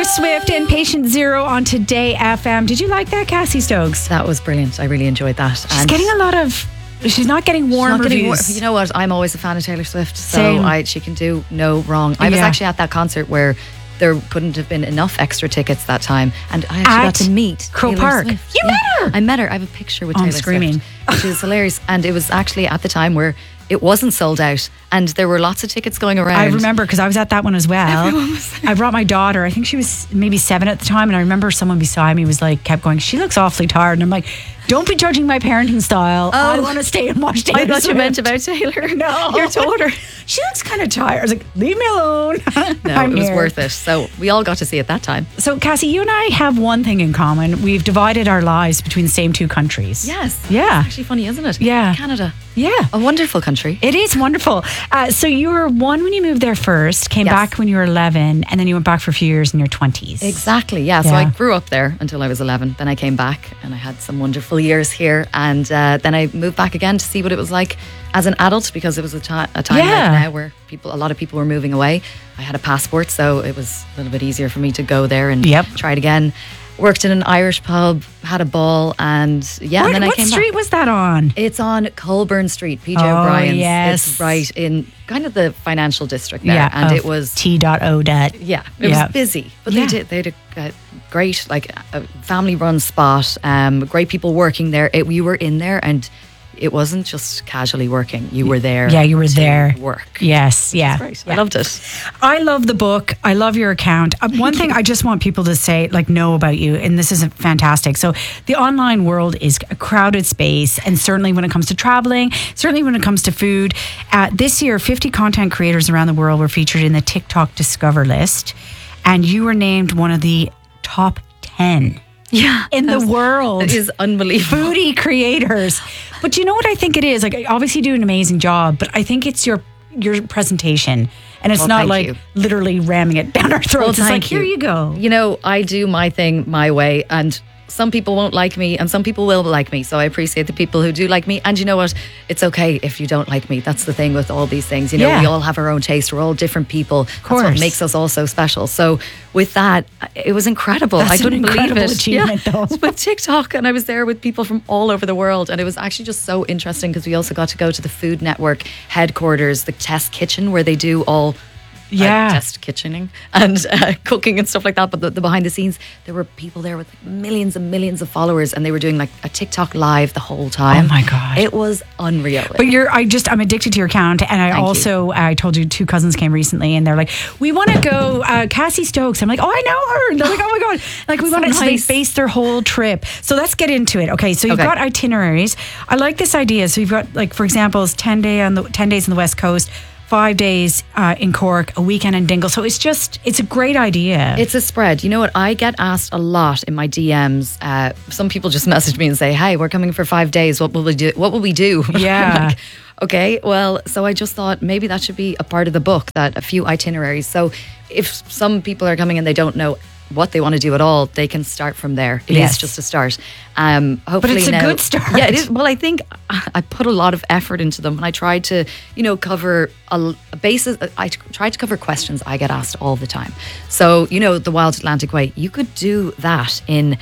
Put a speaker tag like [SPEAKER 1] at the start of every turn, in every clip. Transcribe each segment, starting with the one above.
[SPEAKER 1] Swift and Patient Zero on Today FM. Did you like that, Cassie Stokes?
[SPEAKER 2] That was brilliant. I really enjoyed that.
[SPEAKER 1] She's getting a lot of... She's not getting warm reviews.
[SPEAKER 2] You know what? I'm always a fan of Taylor Swift, so
[SPEAKER 1] Same.
[SPEAKER 2] she can do no wrong. I was actually at that concert where there couldn't have been enough extra tickets that time, and I actually got to meet
[SPEAKER 1] Crow
[SPEAKER 2] Taylor
[SPEAKER 1] Park.
[SPEAKER 2] Swift.
[SPEAKER 1] You met her?
[SPEAKER 2] I met her. I have a picture with Taylor
[SPEAKER 1] screaming.
[SPEAKER 2] Swift, which is hilarious. And it was actually at the time where it wasn't sold out, and there were lots of tickets going around.
[SPEAKER 1] I remember because I was at that one as well.
[SPEAKER 2] Everyone was there.
[SPEAKER 1] I brought my daughter. I think she was maybe 7 at the time, and I remember someone beside me was like, kept going, "She looks awfully tired," and I'm like, "Don't be judging my parenting style. I want to stay and watch Taylor
[SPEAKER 2] I thought
[SPEAKER 1] Swift."
[SPEAKER 2] you meant about Taylor.
[SPEAKER 1] No,
[SPEAKER 2] Your daughter.
[SPEAKER 1] She looks kind of tired. I was like, "Leave me alone."
[SPEAKER 2] No, it was worth it. So we all got to see it that time.
[SPEAKER 1] So, Cassie, you and I have one thing in common. We've divided our lives between the same two countries.
[SPEAKER 2] Yes.
[SPEAKER 1] Yeah.
[SPEAKER 2] It's actually funny, isn't it?
[SPEAKER 1] Yeah.
[SPEAKER 2] Canada.
[SPEAKER 1] Yeah.
[SPEAKER 2] A wonderful country.
[SPEAKER 1] It is wonderful. So you were 1 when you moved there first, came
[SPEAKER 2] Yes.
[SPEAKER 1] back when you were 11, and then you went back for a few years in your 20s.
[SPEAKER 2] Exactly, yeah. So
[SPEAKER 1] Yeah.
[SPEAKER 2] I grew up there until I was 11. Then I came back and I had some wonderful years here. And then I moved back again to see what it was like as an adult, because it was a time like now where a lot of people were moving away. I had a passport, so it was a little bit easier for me to go there and try it again. Worked in an Irish pub, had a ball, and and then I
[SPEAKER 1] what
[SPEAKER 2] came
[SPEAKER 1] street
[SPEAKER 2] back.
[SPEAKER 1] was that on?
[SPEAKER 2] It's on Colburn Street, PJ
[SPEAKER 1] Oh,
[SPEAKER 2] O'Brien's.
[SPEAKER 1] yes.
[SPEAKER 2] It's right in kind of the financial district there.
[SPEAKER 1] Yeah,
[SPEAKER 2] and
[SPEAKER 1] of
[SPEAKER 2] it was
[SPEAKER 1] T.O.
[SPEAKER 2] it was busy, but they had a great, like, a family-run spot. Great people working there. You were in there, and it wasn't just casually working. You were there.
[SPEAKER 1] Yeah, you were
[SPEAKER 2] to
[SPEAKER 1] there.
[SPEAKER 2] Work.
[SPEAKER 1] Yes, yeah.
[SPEAKER 2] Great. I loved it.
[SPEAKER 1] I love the book. I love your account. One thing I just want people to say, know about you, and this is fantastic. So the online world is a crowded space, and certainly when it comes to traveling, certainly when it comes to food. This year, 50 content creators around the world were featured in the TikTok Discover list, and you were named one of the top 10 in the world.
[SPEAKER 2] It is unbelievable.
[SPEAKER 1] Foodie creators. But you know what I think it is? Obviously you do an amazing job, but I think it's your presentation. And it's not like literally ramming it down our throats. It's like, here you go.
[SPEAKER 2] You know, I do my thing my way, and some people won't like me and some people will like me. So I appreciate the people who do like me. And you know what? It's okay if you don't like me. That's the thing with all these things. You know, we all have our own taste. We're all different people. That's what makes us all so special. So with that, it was incredible.
[SPEAKER 1] That's
[SPEAKER 2] I couldn't believe it.
[SPEAKER 1] Achievement, though.
[SPEAKER 2] With TikTok, and I was there with people from all over the world. And it was actually just so interesting because we also got to go to the Food Network headquarters, the test kitchen, where they do all test kitchening and cooking and stuff like that. But the behind the scenes, there were people there with millions and millions of followers, and they were doing like a TikTok live the whole time.
[SPEAKER 1] Oh my God.
[SPEAKER 2] It was unreal.
[SPEAKER 1] But I'm addicted to your account, and I told you 2 cousins came recently, and they're like, we want to go Cassie Stokes. I'm like, oh, I know her. And they're like, oh my God. Like, we want to base their whole trip. So let's get into it. Okay, so you've got itineraries. I like this idea. So you've got, like, for example, it's 10 days on the West Coast, 5 days in Cork, a weekend in Dingle. So it's a great idea.
[SPEAKER 2] It's a spread. You know what? I get asked a lot in my DMs. Some people just message me and say, hey, we're coming for 5 days. What will we do?
[SPEAKER 1] Yeah.
[SPEAKER 2] I'm like, okay, well, so I just thought maybe that should be a part of the book, that a few itineraries. So if some people are coming and they don't know what they want to do at all, they can start from there. It is just a start. Hopefully,
[SPEAKER 1] but it's a good start.
[SPEAKER 2] Yeah, it is. Well, I think I put a lot of effort into them, and I tried to, cover a basis. I tried to cover questions I get asked all the time. So, the Wild Atlantic Way, you could do that in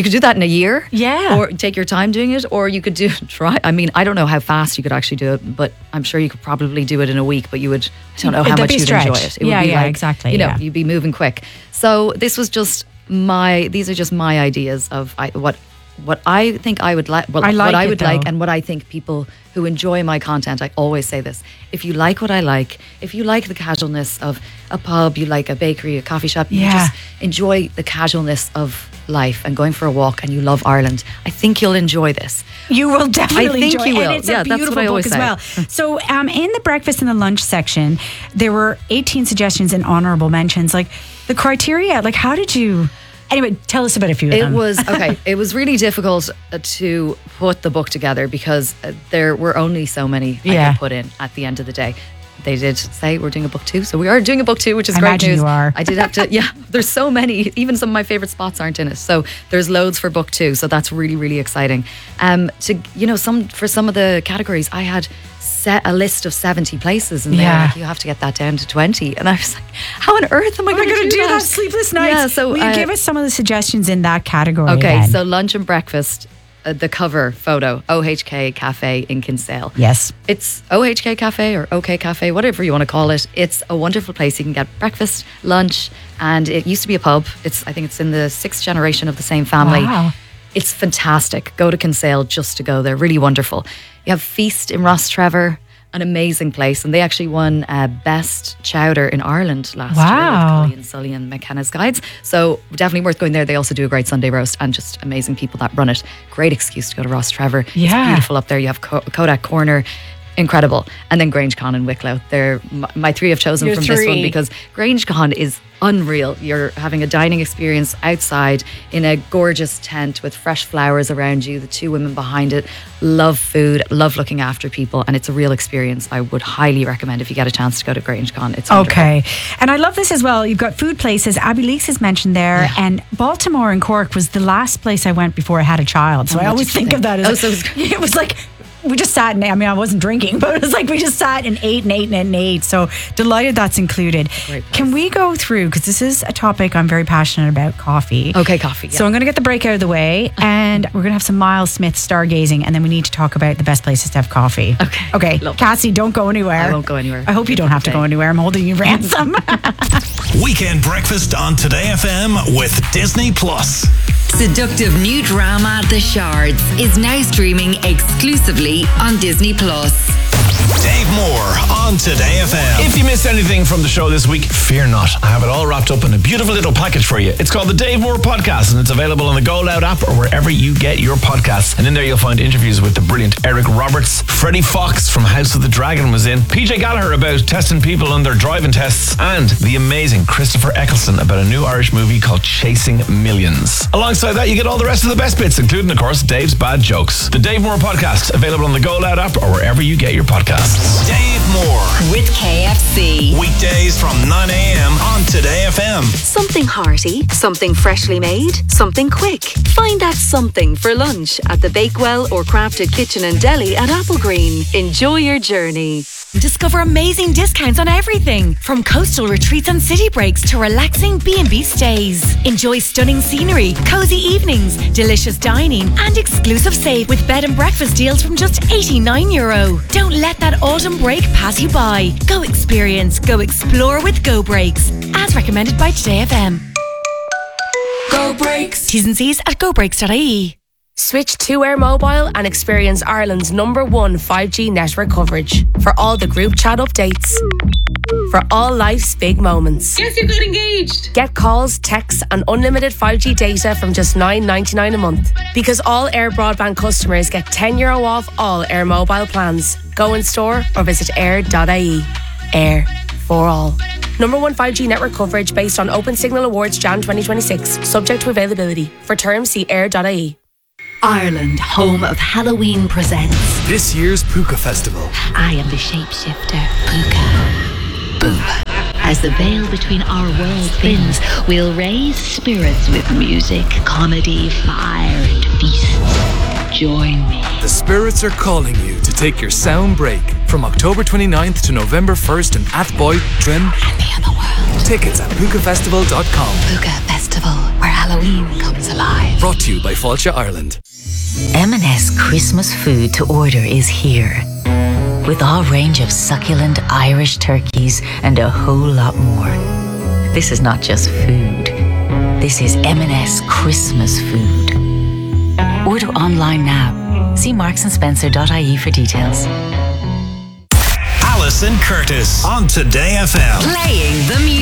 [SPEAKER 2] a year, or take your time doing it, or you could try. I mean, I don't know how fast you could actually do it, but I'm sure you could probably do it in a week. But I don't know how much you'd enjoy it. It would be like,
[SPEAKER 1] exactly.
[SPEAKER 2] You'd be moving quick. So this was just these are just my ideas of what I think I would like. Well, what I would like, and what I think people who enjoy my content. I always say this: if you like what I like, if you like the casualness of a pub, you like a bakery, a coffee shop, you just enjoy the casualness of life and going for a walk, and you love Ireland, I think you'll enjoy this.
[SPEAKER 1] You will definitely enjoy it.
[SPEAKER 2] And
[SPEAKER 1] it's a beautiful book as well. So in the breakfast and the lunch section, there were 18 suggestions and honorable mentions. Like the criteria, like how did you... Anyway, tell us about a few of them.
[SPEAKER 2] It was really difficult to put the book together because there were only so many I could put in at the end of the day. They did say we're doing a book 2, so we are doing a book 2, which is great news.
[SPEAKER 1] You are.
[SPEAKER 2] I did have to, there's so many, even some of my favourite spots aren't in it. So there's loads for book 2, so that's really, really exciting. For some of the categories, I had set a list of 70 places, and they're like, you have to get that down to 20. And I was like, how on earth am I going to do that?
[SPEAKER 1] Sleepless nights.
[SPEAKER 2] Yeah, so
[SPEAKER 1] will you give us some of the suggestions in that category?
[SPEAKER 2] Okay,
[SPEAKER 1] then?
[SPEAKER 2] So lunch and breakfast. The cover photo, OHK Cafe in Kinsale.
[SPEAKER 1] Yes.
[SPEAKER 2] It's OHK Cafe or OK Cafe, whatever you want to call it. It's a wonderful place. You can get breakfast, lunch, and it used to be a pub. I think it's in the 6th generation of the same family.
[SPEAKER 1] Wow.
[SPEAKER 2] It's fantastic. Go to Kinsale just to go there. Really wonderful. You have Feast in Rostrevor, an amazing place, and they actually won Best Chowder in Ireland last year with Cully and Sully and McKenna's Guides. So definitely worth going there. They also do a great Sunday roast, and just amazing people that run it. Great excuse to go to Rostrevor. It's beautiful up there. You have Kodak Corner. Incredible. And then Grange Con in Wicklow. They're my 3 I've chosen from this one, because Grange Con is unreal. You're having a dining experience outside in a gorgeous tent with fresh flowers around you. The 2 women behind it love food, love looking after people, and it's a real experience. I would highly recommend if you get a chance to go to Grange Con. It's wonderful.
[SPEAKER 1] Okay. And I love this as well. You've got food places. Abby Leaks is mentioned there, and Baltimore and Cork was the last place I went before I had a child. So I always think of that as it was like we just sat and I wasn't drinking, but it was like we just sat and ate. So delighted that's included. Can we go through, because this is a topic I'm very passionate about, coffee.
[SPEAKER 2] Okay, coffee. Yeah.
[SPEAKER 1] So I'm going to get the break out of the way, and we're going to have some Miles Smith stargazing, and then we need to talk about the best places to have coffee. Okay. Cassie, don't go anywhere.
[SPEAKER 2] I won't go anywhere.
[SPEAKER 1] I hope you don't have to go anywhere. I'm holding you ransom.
[SPEAKER 3] Weekend breakfast on Today FM with Disney Plus.
[SPEAKER 4] Seductive new drama The Shards is now streaming exclusively on Disney Plus.
[SPEAKER 3] Dave Moore on Today FM.
[SPEAKER 5] If you missed anything from the show this week, fear not. I have it all wrapped up in a beautiful little package for you. It's called the Dave Moore Podcast, and it's available on the Go Loud app or wherever you get your podcasts. And in there you'll find interviews with the brilliant Eric Roberts. Freddie Fox from House of the Dragon was in. PJ Gallagher about testing people on their driving tests. And the amazing Christopher Eccleston about a new Irish movie called Chasing Millions. Alongside that, you get all the rest of the best bits, including, of course, Dave's bad jokes. The Dave Moore Podcast, available on the Go Loud app or wherever you get your podcasts.
[SPEAKER 3] Dave Moore
[SPEAKER 4] with KFC.
[SPEAKER 3] Weekdays from 9 a.m. on Today FM.
[SPEAKER 6] Something hearty, something freshly made, something quick. Find that something for lunch at the Bakewell or Crafted Kitchen and Deli at Applegreen. Enjoy your journey.
[SPEAKER 7] Discover amazing discounts on everything, from coastal retreats and city breaks to relaxing B&B stays. Enjoy stunning scenery, cozy evenings, delicious dining, and exclusive save with bed and breakfast deals from just €89. Don't let that autumn break pass you by. Go experience, go explore with Go Breaks, as recommended by Today FM.
[SPEAKER 8] Go Breaks.
[SPEAKER 7] T's and C's at gobreaks.ie.
[SPEAKER 8] Switch to Air Mobile and experience Ireland's #1 5G network coverage for all the group chat updates. For all life's big moments.
[SPEAKER 9] Yes, you got engaged.
[SPEAKER 8] Get calls, texts and unlimited 5G data from just $9.99 a month. Because all Air Broadband customers get €10 off all Air Mobile plans. Go in store or visit air.ie. Air for all. #1 5G network coverage based on Open Signal Awards Jan 2026. Subject to availability. For terms, see air.ie.
[SPEAKER 10] Ireland, home of Halloween, presents
[SPEAKER 11] this year's Puka Festival.
[SPEAKER 10] I am the shapeshifter, Puka. Boom. As the veil between our worlds thins, we'll raise spirits with music, comedy, fire, and feasts. Join me.
[SPEAKER 11] The spirits are calling you to take your sound break from October 29th to November 1st in Athboy, Trim,
[SPEAKER 10] and the other world.
[SPEAKER 11] Tickets at pukafestival.com.
[SPEAKER 10] Puka Festival, where Halloween comes alive.
[SPEAKER 11] Brought to you by Fáilte Ireland.
[SPEAKER 12] M&S Christmas food to order is here. With our range of succulent Irish turkeys and a whole lot more. This is not just food. This is M&S Christmas food. Order online now. See marksandSpencer.ie for details.
[SPEAKER 3] Alison Curtis on Today FM.
[SPEAKER 4] Playing the music.